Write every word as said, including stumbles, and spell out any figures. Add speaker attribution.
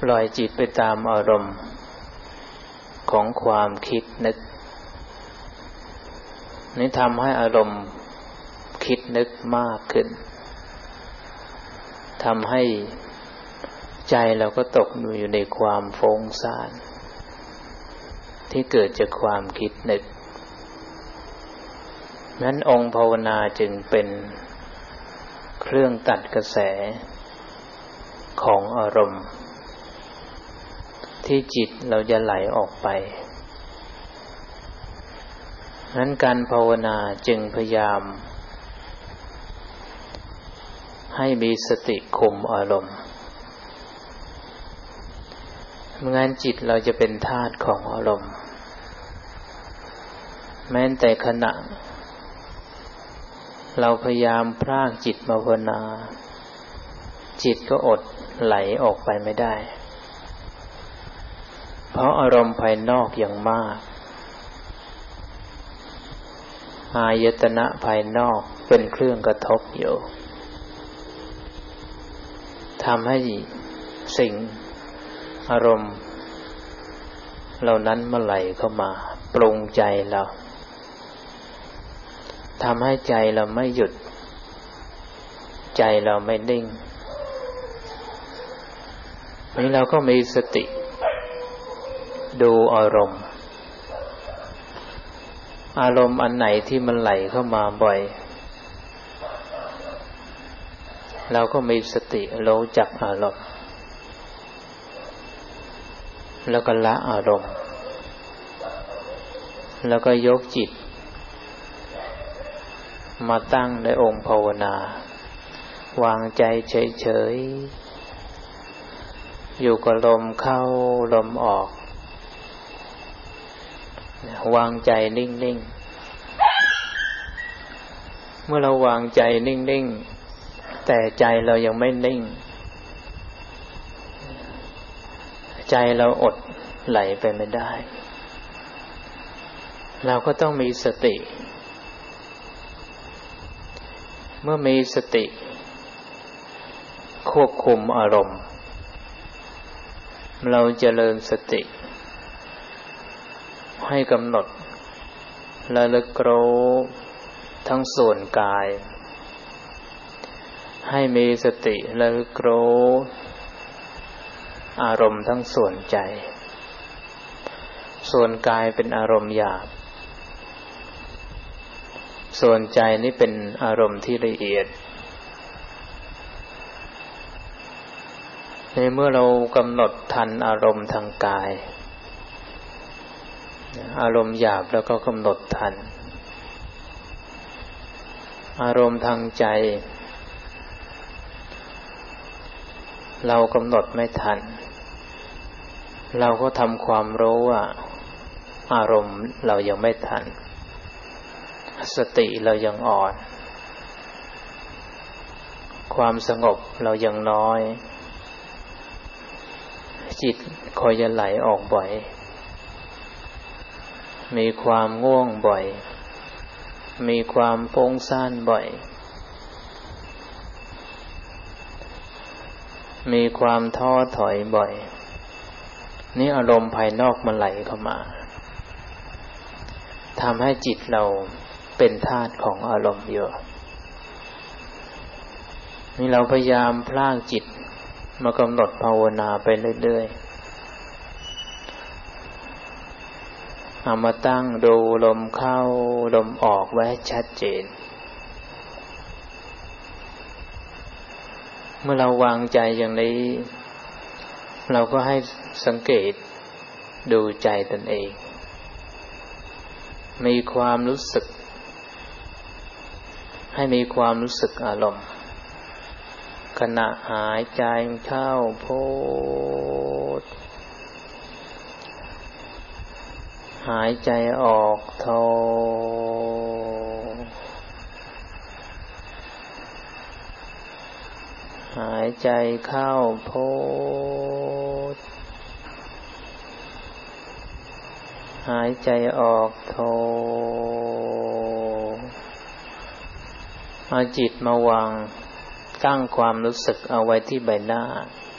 Speaker 1: ปล่อยจิตไปตามอารมณ์ของความคิดนึกนี่ทำให้อารมณ์คิดนึกมากขึ้นทำให้ใจเราก็ตกอยู่ในความฟุ้งซ่านที่เกิดจากความคิดนึกนั้นองค์ภาวนาจึงเป็นเครื่องตัดกระแสของอารมณ์ที่จิตเราจะไหลออกไปนั้นการภาวนาจึงพยายามให้มีสติคุมอารมณ์ไม่งั้นจิตเราจะเป็นทาสของอารมณ์แม้แต่ขณะเราพยายามพรากจิตมาภาวนาจิตก็อดไหลออกไปไม่ได้เพราะอารมณ์ภายนอกอย่างมากอายตนะภายนอกเป็นเครื่องกระทบอยู่ทำให้สิ่งอารมณ์เหล่านั้นมาไหลเข้ามาปรุงใจเราทำให้ใจเราไม่หยุดใจเราไม่นิ่งนี้เราก็มีสติดูอารมณ์อารมณ์อันไหนที่มันไหลเข้ามาบ่อยเราก็มีสติรู้จักอารมณ์แล้วก็ละอารมณ์แล้วก็ยกจิตมาตั้งในองค์ภาวนาวางใจเฉยๆอยู่กับลมเข้าลมออกวางใจนิ่งๆเมื่อเราวางใจนิ่งๆแต่ใจเรายังไม่นิ่งใจเราอดไหลไปไม่ได้เราก็ต้องมีสติเมื่อมีสติควบคุมอารมณ์เราเจริญสติให้กำหนดระลึกรู้ทั้งส่วนกายให้มีสติระลึกรู้อารมณ์ทั้งส่วนใจส่วนกายเป็นอารมณ์หยาบส่วนใจนี่เป็นอารมณ์ที่ละเอียดในเมื่อเรากำหนดทันอารมณ์ทางกายอารมณ์หยาบแล้วก็กำหนดทันอารมณ์ทางใจเรากำหนดไม่ทันเราก็ทำความรู้ว่าอารมณ์เรายังไม่ทันสติเรายังอ่อนความสงบเรายังน้อยจิตคอยจะไหลออกบ่อยมีความง่วงบ่อยมีความฟุ้งซ่านบ่อยมีความท้อถอยบ่อยนี่อารมณ์ภายนอกมันไหลเข้ามาทำให้จิตเราเป็นทาสของอารมณ์อยู่นี่เราพยายามพลากจิตมากำหนดภาวนาไปเรื่อยๆเอามาตั้งดูลมเข้าลมออกไว้ชัดเจนเมื่อเราวางใจอย่างนี้เราก็ให้สังเกตดูใจตนเองมีความรู้สึกให้มีความรู้สึกอารมณ์ขณะหายใจเข้าพุทหายใจออกโทหายใจเข้าพุทหายใจออกโทเอาจิตมาวางตั้งความรู้สึกเอาไว้ที่ใบหน้า